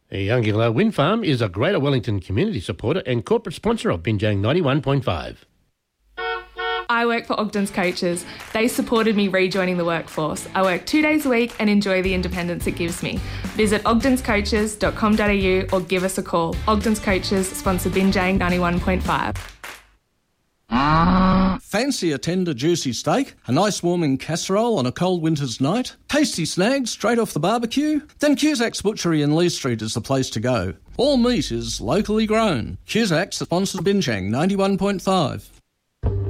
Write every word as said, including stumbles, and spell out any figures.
Youngilla Wind Farm is a Greater Wellington community supporter and corporate sponsor of Binjang ninety-one point five. I work for Ogden's Coaches. They supported me rejoining the workforce. I work two days a week and enjoy the independence it gives me. Visit ogdens coaches dot com dot a u or give us a call. Ogden's Coaches sponsor Binjang ninety-one point five. Fancy a tender, juicy steak, a nice warming casserole on a cold winter's night, tasty snags straight off the barbecue? Then Cusac's Butchery in Lee Street is the place to go. All meat is locally grown. Cusac's sponsors Binjang ninety-one point five.